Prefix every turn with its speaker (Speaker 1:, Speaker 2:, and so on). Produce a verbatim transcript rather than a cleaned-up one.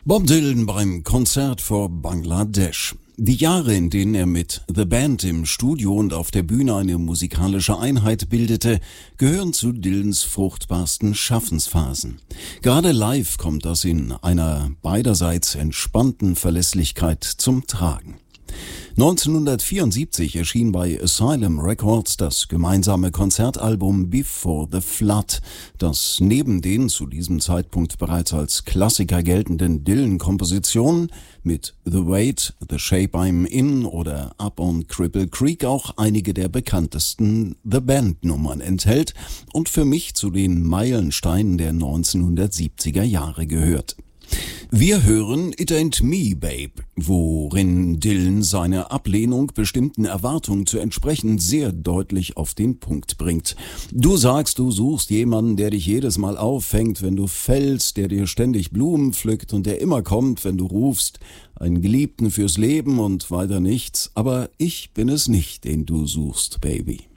Speaker 1: Bob Dylan beim Konzert vor Bangladesch. Die Jahre, in denen er mit The Band im Studio und auf der Bühne eine musikalische Einheit bildete, gehören zu Dylans fruchtbarsten Schaffensphasen. Gerade live kommt das in einer beiderseits entspannten Verlässlichkeit zum Tragen. neunzehnhundertvierundsiebzig erschien bei Asylum Records das gemeinsame Konzertalbum Before the Flood, das neben den zu diesem Zeitpunkt bereits als Klassiker geltenden Dylan-Kompositionen mit The Wait, The Shape I'm In oder Up on Cripple Creek auch einige der bekanntesten The Band-Nummern enthält und für mich zu den Meilensteinen der neunzehnhundertsiebziger Jahre gehört. Wir hören It Ain't Me, Babe, worin Dylan seine Ablehnung bestimmten Erwartungen zu entsprechen sehr deutlich auf den Punkt bringt. Du sagst, du suchst jemanden, der dich jedes Mal auffängt, wenn du fällst, der dir ständig Blumen pflückt und der immer kommt, wenn du rufst, einen Geliebten fürs Leben und weiter nichts, aber ich bin es nicht, den du suchst, Baby.